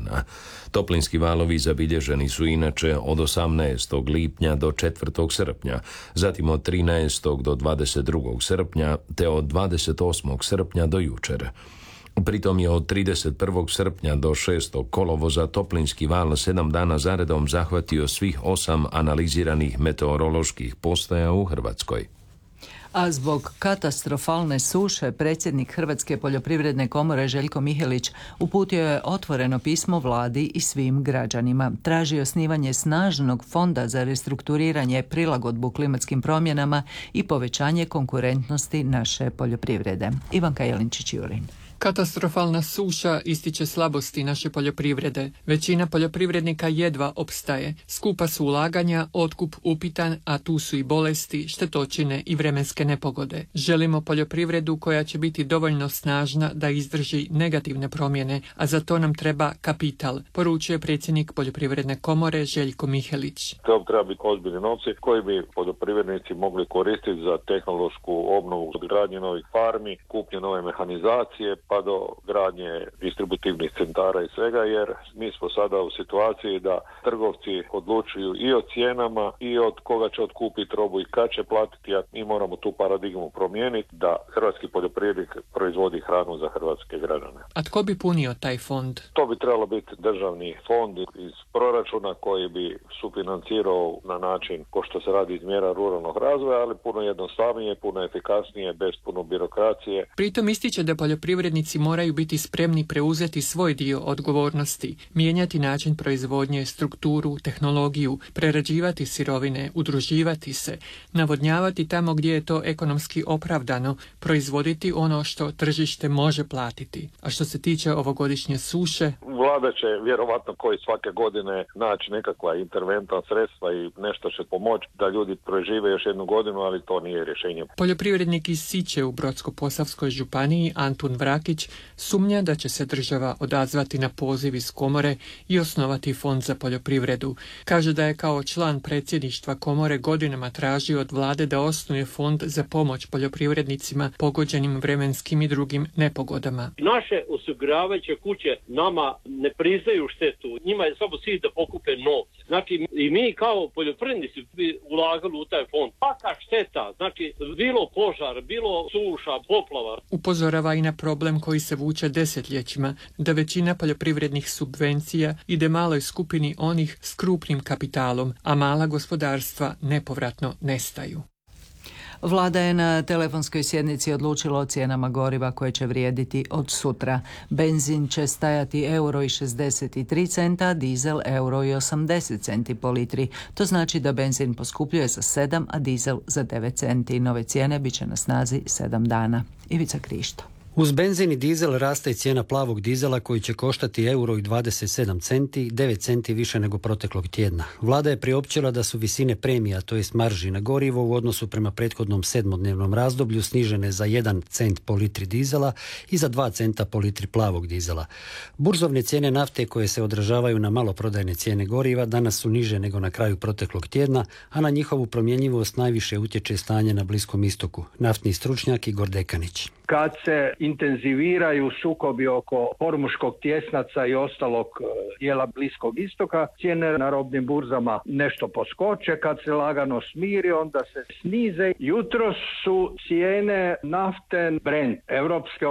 dana. Toplinski valovi zabilježeni su inače od 18. lipnja do 4. srpnja, zatim od 13. do 22. srpnja te od 28. srpnja do jučer. Pritom je od 31. srpnja do 6. kolovoza toplinski val 7 dana zaredom zahvatio svih 8 analiziranih meteoroloških postaja u Hrvatskoj. A zbog katastrofalne suše predsjednik Hrvatske poljoprivredne komore Željko Mihelić uputio je otvoreno pismo vladi i svim građanima. Traži osnivanje snažnog fonda za restrukturiranje, prilagodbu klimatskim promjenama i povećanje konkurentnosti naše poljoprivrede. Ivanka Jelinčić-Jurin. Katastrofalna suša ističe slabosti naše poljoprivrede. Većina poljoprivrednika jedva opstaje. Skupa su ulaganja, otkup upitan, a tu su i bolesti, štetočine i vremenske nepogode. Želimo poljoprivredu koja će biti dovoljno snažna da izdrži negativne promjene, a za to nam treba kapital, poručuje predsjednik poljoprivredne komore Željko Mihelić. To treba biti ozbiljni novci koji bi poljoprivrednici mogli koristiti za tehnološku obnovu, gradnje novih farmi, kupnje nove mehanizacije, pa do gradnje distributivnih centara i svega, jer mi smo sada u situaciji da trgovci odlučuju i o cijenama i od koga će otkupiti robu i kad će platiti, a mi moramo tu paradigmu promijeniti da hrvatski poljoprivrednik proizvodi hranu za hrvatske građane. A tko bi punio taj fond? To bi trebalo biti državni fond iz proračuna koji bi sufinancirao na način ko što se radi iz mjera ruralnog razvoja, ali puno jednostavnije, puno efikasnije, bez puno birokracije. Pritom ističe da poljoprivrednici moraju biti spremni preuzeti svoj dio odgovornosti, mijenjati način proizvodnje, strukturu, tehnologiju, prerađivati sirovine, udruživati se, navodnjavati tamo gdje je to ekonomski opravdano, proizvoditi ono što tržište može platiti. A što se tiče ovogodišnje suše, vlada će vjerovatno koji svake godine naći nekakva interventna sredstva i nešto će pomoći da ljudi prežive još jednu godinu, ali to nije rješenje. Poljoprivrednik iz Siće u Brodsko-posavskoj županiji Antun Vrakić sumnja da će se država odazvati na poziv iz komore i osnovati fond za poljoprivredu. Kaže da je kao član predsjedništva komore godinama tražio od vlade da osnuje fond za pomoć poljoprivrednicima pogođenim vremenskim i drugim nepogodama. Naše osiguravajuće kuće nama ne priznaju štetu, njima je samo cilj da pokupe novce. Znači i mi kao poljoprivrednici bi ulagali u taj fond. Paka šteta, znači bilo požar, bilo suša, poplava. Upozorava i na problem koji se vuče desetljećima, da većina poljoprivrednih subvencija ide maloj skupini onih s krupnim kapitalom, a mala gospodarstva nepovratno nestaju. Vlada je na telefonskoj sjednici odlučila o cijenama goriva koje će vrijediti od sutra. Benzin će stajati €1,63, a dizel €1,80 po litri. To znači da benzin poskupljuje za 7, a dizel za 9 centi. Nove cijene bit će na snazi 7 dana. Ivica Krišto. Uz benzin i dizel raste i cijena plavog dizela koji će koštati €1,27, 9 centi više nego proteklog tjedna. Vlada je priopćila da su visine premija, to jest marži na gorivo u odnosu prema prethodnom 7-dnevnom razdoblju snižene za 1 cent po litri dizela i za 2 centa po litri plavog dizela. Burzovne cijene nafte koje se odražavaju na maloprodajne cijene goriva danas su niže nego na kraju proteklog tjedna, a na njihovu promjenjivost najviše utječe stanje na Bliskom istoku. Naftni stručnjak Igor Dekanić. Kad se intenziviraju sukobi oko hormuškog tjesnaca i ostalog dijela Bliskog istoka, cijene na robnim burzama nešto poskoče, kad se lagano smiri, onda se snize. Jutros su cijene nafte Brent evropske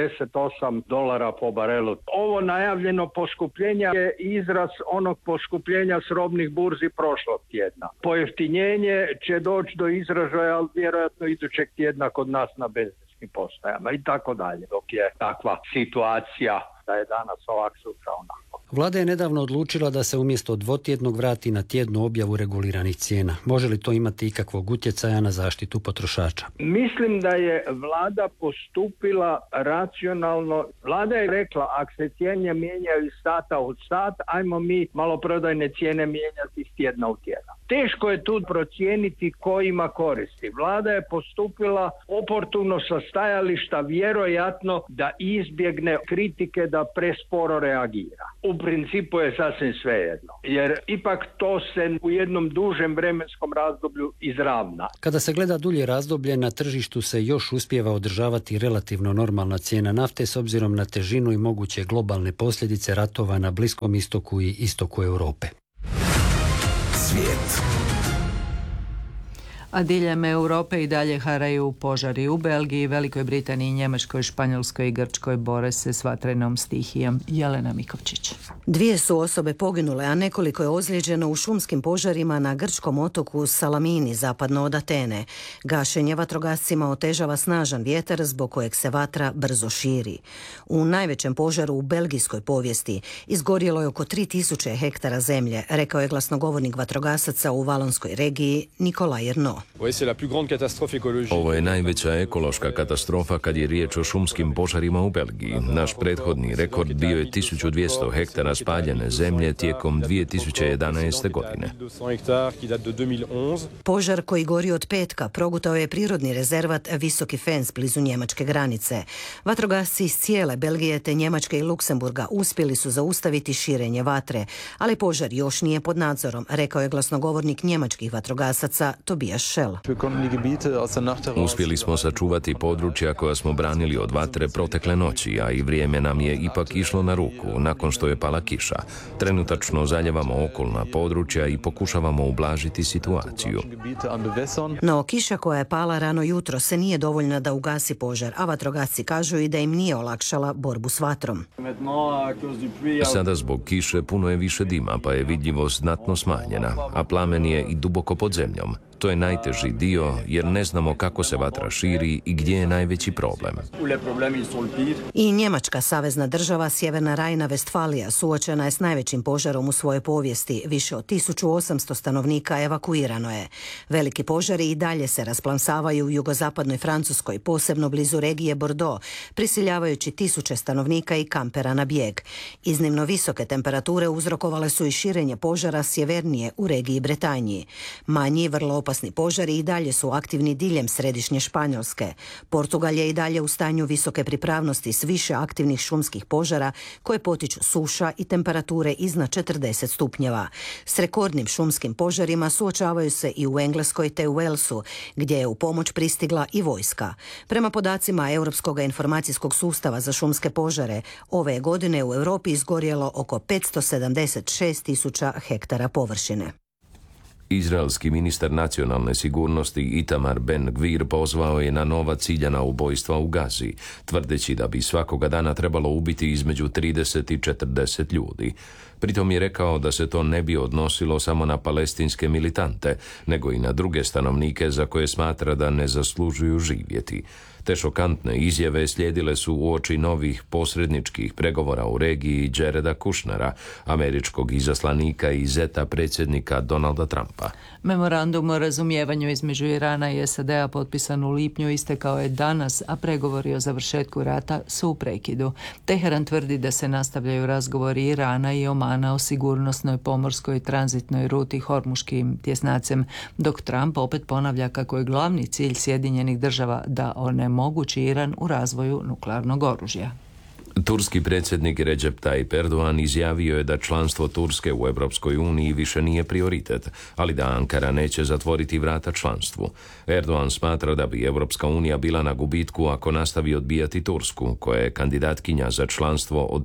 $88 po barelu. Ovo najavljeno poskupljenje je izraz onog poskupljenja s robnih burzi prošlog tjedna. Pojeftinjenje će doći do izražaja, ali vjerojatno idućeg tjedna kod nas na benzinskim postajama i tako dalje, dok je takva situacija da je danas ovak, sutra onako. Vlada je nedavno odlučila da se umjesto dvotjednog vrati na tjednu objavu reguliranih cijena. Može li to imati ikakvog utjecaja na zaštitu potrošača? Mislim da je vlada postupila racionalno. Vlada je rekla, ako se cijene mijenjaju iz sata u sat, ajmo mi maloprodajne cijene mijenjati iz tjedna u tjedan. Teško je tu procijeniti ko ima koristi. Vlada je postupila oportuno sa stajališta vjerojatno da izbjegne kritike da presporo reagira. U principu je sasvim svejedno, jer ipak to se u jednom dužem vremenskom razdoblju izravna. Kada se gleda dulje razdoblje, na tržištu se još uspijeva održavati relativno normalna cijena nafte s obzirom na težinu i moguće globalne posljedice ratova na Bliskom istoku i istoku Europe. Svijet. A diljem Europe i dalje haraju požari u Belgiji, Velikoj Britaniji, Njemačkoj, Španjolskoj i Grčkoj bore se s vatrenom stihijom. Jelena Mikovčić. 2 su osobe poginule, a nekoliko je ozlijeđeno u šumskim požarima na grčkom otoku Salamini, zapadno od Atene. Gašenje vatrogascima otežava snažan vjetar zbog kojeg se vatra brzo širi. U najvećem požaru u belgijskoj povijesti izgorjelo je oko 3000 hektara zemlje, rekao je glasnogovornik vatrogasaca u valonskoj regiji Nikolaj Erno. Ovo je najveća ekološka katastrofa kad je riječ o šumskim požarima u Belgiji. Naš prethodni rekord bio je 1200 hektara spaljene zemlje tijekom 2011. godine. Požar koji gori od petka progutao je prirodni rezervat Visoki Fens blizu njemačke granice. Vatrogasci iz cijele Belgije te Njemačke i Luksemburga uspjeli su zaustaviti širenje vatre, ali požar još nije pod nadzorom, rekao je glasnogovornik njemačkih vatrogasaca Tobias Schell. Uspjeli smo sačuvati područja koja smo branili od vatre protekle noći, a i vrijeme nam je ipak išlo na ruku nakon što je pala kiša. Trenutačno zaljevamo okolna područja i pokušavamo ublažiti situaciju. No kiša koja je pala rano jutro se nije dovoljna da ugasi požar, a vatrogasci kažu i da im nije olakšala borbu s vatrom. Sada zbog kiše puno je više dima, pa je vidljivost znatno smanjena, a plamen je i duboko pod zemljom. To je najteži dio jer ne znamo kako se vatra širi i gdje je najveći problem. I Njemačka savezna država Sjeverna Rajna-Vestfalija suočena je s najvećim požarom u svojoj povijesti. Više od 1800 stanovnika evakuirano je. Veliki požari i dalje se rasplamsavaju u jugozapadnoj Francuskoj, posebno blizu regije Bordeaux, prisiljavajući tisuće stanovnika i kampera na bijeg. Iznimno visoke temperature uzrokovale su i širenje požara sjevernije u regiji Bretanji. Manji, vrlo opasni požari i dalje su aktivni diljem središnje Španjolske. Portugal je i dalje u stanju visoke pripravnosti s više aktivnih šumskih požara koje potiču suša i temperature iznad 40 stupnjeva. S rekordnim šumskim požarima suočavaju se i u Engleskoj te u Walesu, gdje je u pomoć pristigla i vojska. Prema podacima Europskog informacijskog sustava za šumske požare, ove godine u Europi izgorjelo oko 576.000 hektara površine. Izraelski ministar nacionalne sigurnosti Itamar Ben-Gvir pozvao je na nova ciljana ubojstva u Gazi, tvrdeći da bi svakoga dana trebalo ubiti između 30 i 40 ljudi. Pritom je rekao da se to ne bi odnosilo samo na palestinske militante, nego i na druge stanovnike za koje smatra da ne zaslužuju živjeti. Te šokantne izjave slijedile su uoči novih posredničkih pregovora u regiji Jareda Kushnera, američkog izaslanika i zeta predsjednika Donalda Trumpa. Memorandum o razumijevanju između Irana i SAD-a potpisan u lipnju istekao je danas, a pregovori o završetku rata su u prekidu. Teheran tvrdi da se nastavljaju razgovori Irana i Omana o sigurnosnoj pomorskoj tranzitnoj ruti Hormuškim tjesnacem, dok Trump opet ponavlja kako je glavni cilj Sjedinjenih država da onemogući Iran u razvoju nuklearnog oružja. Turski predsjednik Recep Tayyip Erdogan izjavio je da članstvo Turske u Europskoj uniji više nije prioritet, ali da Ankara neće zatvoriti vrata članstvu. Erdogan smatra da bi Europska unija bila na gubitku ako nastavi odbijati Tursku, koja je kandidatkinja za članstvo od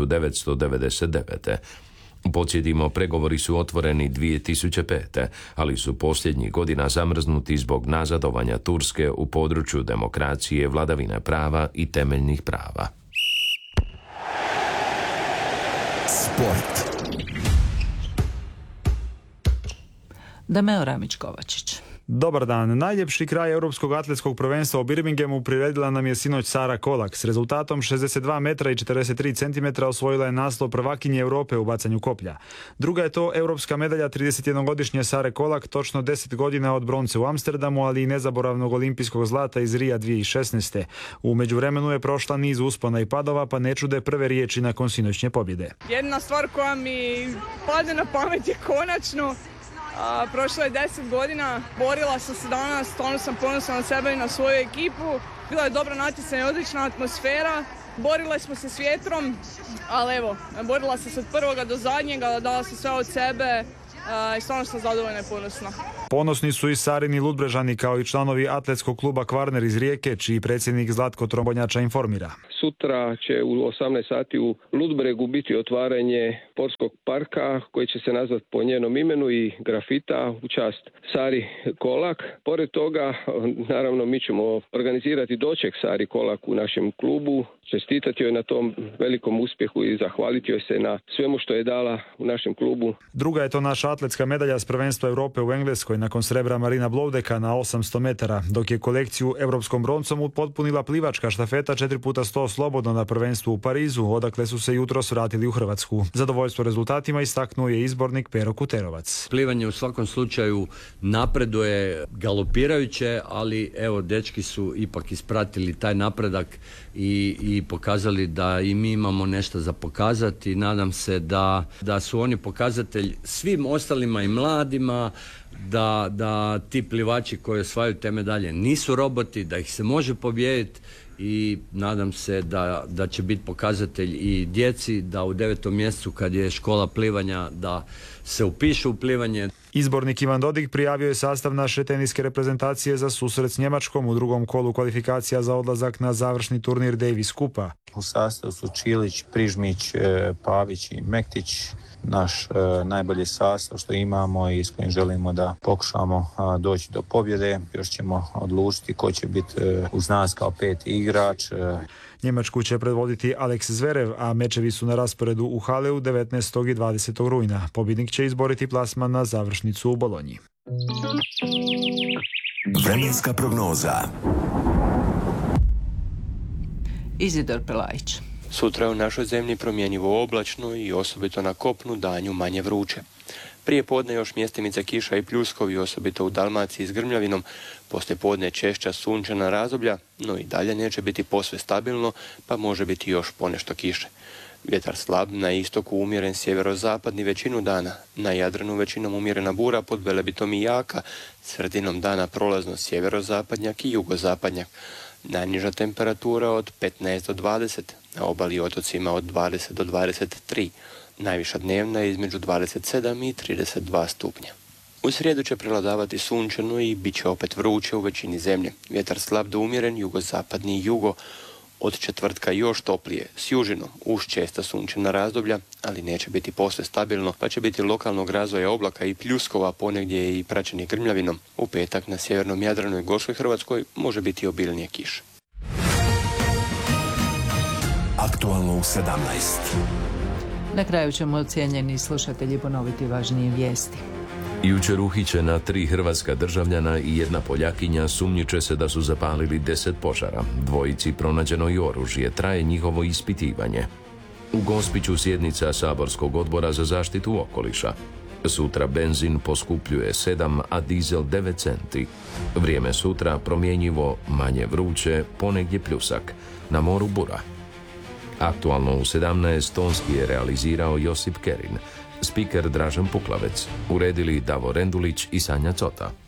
1999. Podsjetimo, pregovori su otvoreni 2005. ali su posljednjih godina zamrznuti zbog nazadovanja Turske u području demokracije, vladavine prava i temeljnih prava. Sport. Dameo Ramić-Kovačić. Dobar dan. Najljepši kraj Europskog atletskog prvenstva u Birminghamu priredila nam je sinoć Sara Kolak. S rezultatom 62 metra i 43 centimetra osvojila je naslov prvakinje Europe u bacanju koplja. Druga je to europska medalja 31-godišnje Sare Kolak, točno 10 godina od bronce u Amsterdamu, ali i nezaboravnog olimpijskog zlata iz Rija 2016. U međuvremenu je prošla niz uspona i padova, pa ne čude prve riječi nakon sinoćnje pobjede. Jedna stvar koja mi padne na pamet je konačno Prošlo je 10 godina, borila sam se danas, stvarno sam ponosna na sebe i na svoju ekipu. Bila je dobro natjecanje, odlična atmosfera. Borila smo se s vjetrom, ali evo, borila sam se od prvoga do zadnjega, dala sam sve od sebe i stvarno sam zadovoljna i ponosna. Ponosni su i Sarini Ludbrežani kao i članovi atletskog kluba Kvarner iz Rijeke, čiji predsjednik Zlatko Trombonjača informira. Sutra će u 18 sati u Ludbregu biti otvaranje sportskog parka koji će se nazvati po njenom imenu i grafita u čast Sari Kolak. Pored toga, naravno, mi ćemo organizirati doček Sari Kolak u našem klubu, čestitati joj na tom velikom uspjehu i zahvaliti joj se na svemu što je dala u našem klubu. Druga je to naša atletska medalja s prvenstva Europe u Engleskoj nakon srebra Marina Blodeka na 800 metara, dok je kolekciju europskom broncom upotpunila plivačka štafeta 4x100 slobodno na prvenstvu u Parizu, odakle su se jutros vratili u Hrvatsku. Zadovoljstvo rezultatima istaknuo je izbornik Pero Kuterovac. Plivanje u svakom slučaju napreduje galopirajuće, ali evo, dečki su ipak ispratili taj napredak i pokazali da i mi imamo nešto za pokazati. Nadam se da su oni pokazatelj svim ostalima i mladima, da ti plivači koji osvajaju te medalje nisu roboti, da ih se može pobijediti i nadam se da će biti pokazatelj i djeci da u 9. mjesecu kad je škola plivanja da se upišu u plivanje. Izbornik Ivan Dodig prijavio je sastav naše teniske reprezentacije za susret s Njemačkom u drugom kolu kvalifikacija za odlazak na završni turnir Davis Kupa. U sastavu su Čilić, Prižmić, Pavić i Mektić. Naš najbolji sastav što imamo i s kojim želimo da pokušamo doći do pobjede. Još ćemo odlučiti ko će biti uz nas kao peti igrač. Njemačku će predvoditi Alex Zverev, a mečevi su na rasporedu u Haleu 19. i 20. rujna. Pobjednik će izboriti plasman na završnicu u Bolonji. Vremenska prognoza. Izidor Pelajić. Sutra je u našoj zemlji promjenjivo oblačno i osobito na kopnu danju manje vruće. Prije podne još mjestimica kiša i pljuskovi, osobito u Dalmaciji s grmljavinom, poslije podne češća sunčana razdoblja, no i dalje neće biti posve stabilno, pa može biti još ponešto kiše. Vjetar slab, na istoku umjeren sjeverozapadni većinu dana, na Jadranu većinom umjerena bura, pod Velebitom i jaka, sredinom dana prolazno sjeverozapadnjak i jugozapadnjak. Najniža temperatura od 15 do 20, na obali i otocima od 20 do 23. Najviša dnevna je između 27 i 32 stupnja. U srijedu će prevladavati sunčano i bit će opet vruće u većini zemlje. Vjetar slab do umjeren, jugozapadni i jugo. Od četvrtka još toplije, s južinom, uz česta sunčana razdoblja, ali neće biti posve stabilno, pa će biti lokalnog razvoja oblaka i pljuskova, ponegdje i praćeni grmljavinom. U petak na sjevernom Jadranu i Gorskoj Hrvatskoj može biti obilnije kiše. Aktualno u 17. Na kraju ćemo, cijenjeni slušatelji, ponoviti važnije vijesti. Jučer uhićena 3 hrvatska državljana i 1 Poljakinja, sumnjiče se da su zapalili 10 požara. Dvojici pronađeno i oružje, traje njihovo ispitivanje. U Gospiću sjednica Saborskog odbora za zaštitu okoliša. Sutra benzin poskupljuje 7, a dizel 9 centi. Vrijeme sutra promjenjivo, manje vruće, ponegdje pljusak. Na moru bura. Aktualno u 17 tonski je realizirao Josip Kerin. Spiker Dražen Puklavec. Uredili Davor Rendulić i Sanja Cota.